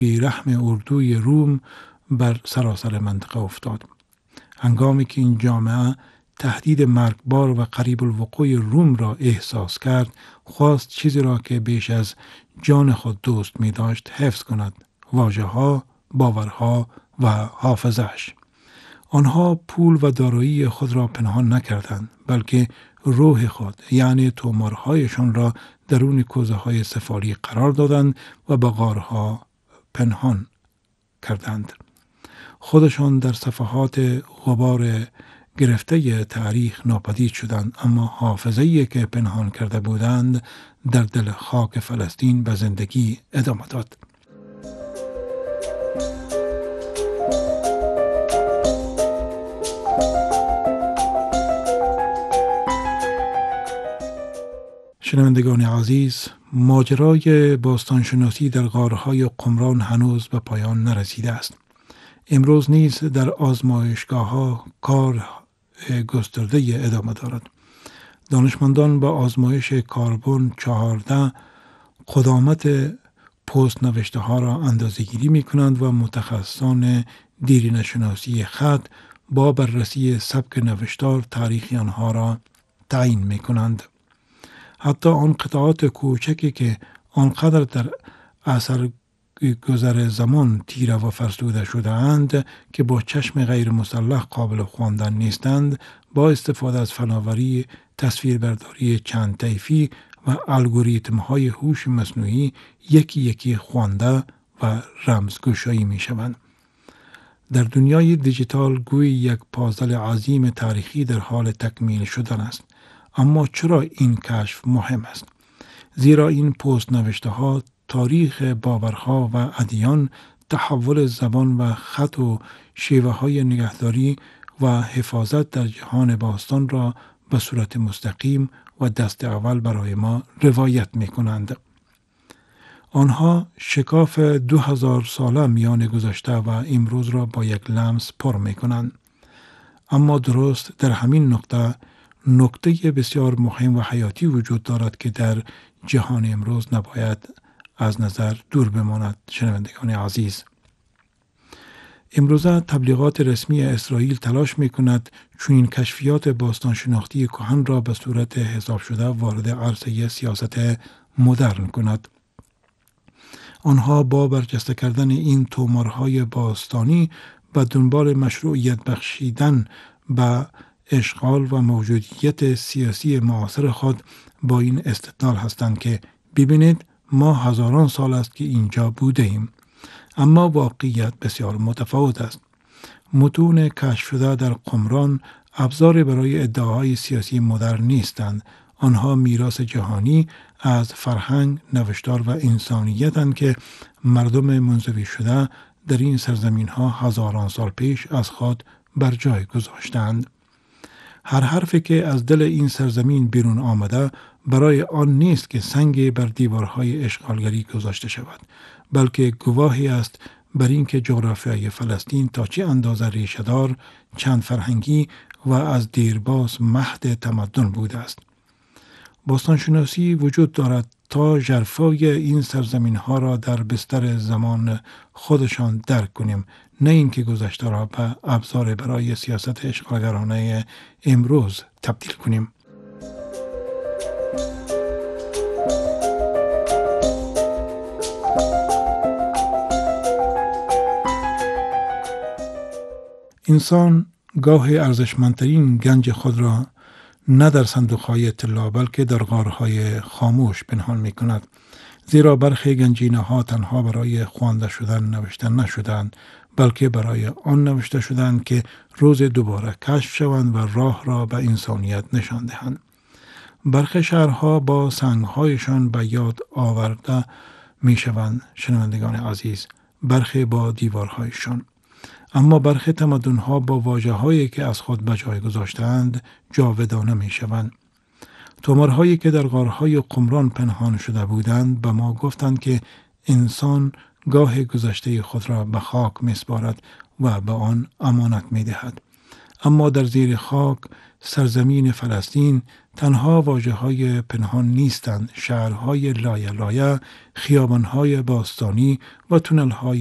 بیرحم اردوی روم بر سراسر منطقه افتاد. هنگامی که این جامعه تهدید مرگبار و قریب الوقوع روم را احساس کرد، خواست چیزی را که بیش از جان خود دوست می داشت حفظ کند: واژه‌ها، باورها و حافظه‌اش. آنها پول و دارایی خود را پنهان نکردند، بلکه روح خود یعنی تومارهایشان را درون کوزه های سفالی قرار دادند و به غارها پنهان کردند. خودشان در صفحات غبار گرفته تاریخ ناپدید شدند، اما حافظه‌ای که پنهان کرده بودند در دل خاک فلسطین به زندگی ادامه داد. شنوندگان عزیز، ماجرای باستانشناسی در غارهای قمران هنوز به پایان نرسیده است. امروز نیز در آزمایشگاه‌ها کار گسترده ادامه دارد. دانشمندان با آزمایش کربن 14 قدامت پست نوشته ها را اندازه‌گیری می کنند و متخصصان دیرینه شناسی خط با بررسی سبک نوشتار تاریخ آنها را تعیین می کنند. حتی آن قطعات کوچکی که آنقدر در اثر گذر زمان تیره و فرسوده شده اند که با چشم غیر مسلح قابل خواندن نیستند، با استفاده از فناوری تصویربرداری چند طیفی و الگوریتم های هوش مصنوعی یکی یکی خوانده و رمزگشایی می شوند. در دنیای دیجیتال گویی یک پازل عظیم تاریخی در حال تکمیل شدن است. اما چرا این کشف مهم است؟ زیرا این پست نوشته ها تاریخ باورها و ادیان، تحول زبان و خط و شیوه های نگهداری و حفاظت در جهان باستان را به صورت مستقیم و دست اول برای ما روایت می کنند. آنها شکاف 2000 ساله میان گذشته و امروز را با یک لمس پر می کنند. اما درست در همین نکته بسیار مهم و حیاتی وجود دارد که در جهان امروز نباید از نظر دور بماند. شنوندگان عزیز، امروزه تبلیغات رسمی اسرائیل تلاش می کند چون این کشفیات باستان شناختی کهن را به صورت حساب شده وارد عرصه سیاست مدرن کند. آنها با برجسته کردن این تومارهای باستانی به دنبال مشروعیت بخشیدن به اشغال و موجودیت سیاسی معاصر خود با این استدلال هستند که ببینید ما هزاران سال است که اینجا بوده ایم. اما واقعیت بسیار متفاوت است. متون کشف شده در قمران ابزاری برای ادعاهای سیاسی مدرن نیستند. آنها میراث جهانی از فرهنگ، نوشتار و انسانیتند که مردم منزوی شده در این سرزمین ها هزاران سال پیش از خود بر جای گذاشتند. هر حرفی که از دل این سرزمین بیرون آمده برای آن نیست که سنگ بر دیوارهای اشغالگری گذاشته شود، بلکه گواهی است بر اینکه جغرافیای فلسطین تا چه اندازه ریشه‌دار، چند فرهنگی و از دیرباز مهد تمدن بوده است. باستانشناسی وجود دارد تا ژرفای این سرزمین ها را در بستر زمان خودشان درک کنیم، نه اینکه گذشته را به ابزار برای سیاست اشغالگرانه امروز تبدیل کنیم. انسان گاه ارزشمندترین گنج خود را نه در صندوق‌های طلا بلکه در غارهای خاموش پنهان می کند. زیرا برخی گنجینه ها تنها برای خوانده شدن نوشته نشدند، بلکه برای آن نوشته شدند که روز دوباره کشف شوند و راه را به انسانیت نشان دهند. برخی شهرها با سنگ‌هایشان به یاد آورده می شوند، شنوندگان عزیز، برخی با دیوارهایشان. اما برخی تمدن‌ها با واژه‌هایی که از خود به جای گذاشتند جاودانه می شوند. تومارهایی که در غارهای قمران پنهان شده بودند به ما گفتند که انسان گاه گذشته خود را به خاک می‌سپارد و به آن امانت می‌دهد. اما در زیر خاک سرزمین فلسطین تنها واژه‌های پنهان نیستند. شهرهای لایه لایه، خیابان‌های باستانی و تونل‌های